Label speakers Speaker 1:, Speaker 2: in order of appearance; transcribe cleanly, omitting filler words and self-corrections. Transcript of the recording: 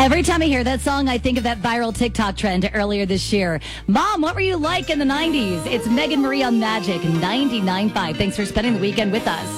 Speaker 1: Every time I hear that song, I think of that viral TikTok trend earlier this year. Mom, what were you like in the 90s? It's Megan Marie on Magic 99.5. Thanks for spending the weekend with us.